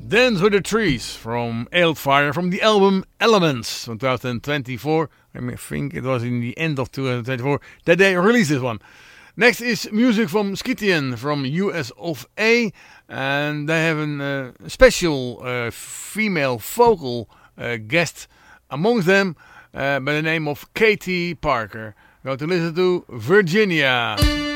Dance with the Trees from Alefire from the album Elements from 2024. I think it was in the end of 2024 that they released this one. Next is music from Scythian from US of A. And they have a special female vocal guest amongst them by the name of Katie Parker. Go to listen to Virginia.